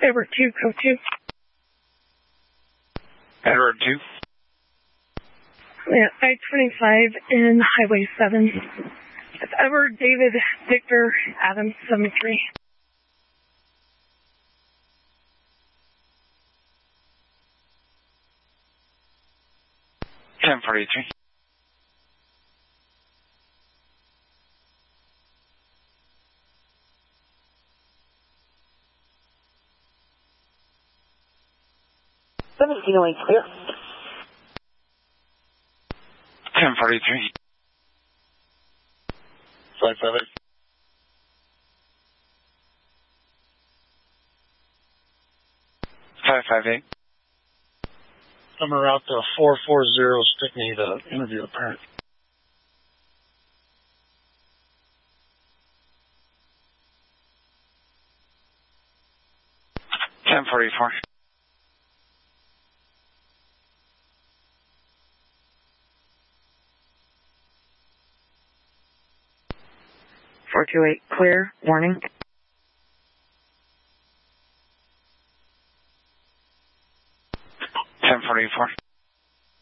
Edward 2, code 2. Edward 2. Yeah, I-25 in Highway 7. It's Edward David Victor Adam 73. 1043. Clear. 1043. 558. 558. Number out to 440 Stickney to interview a parent. 1044. 428, clear. Warning. 1044.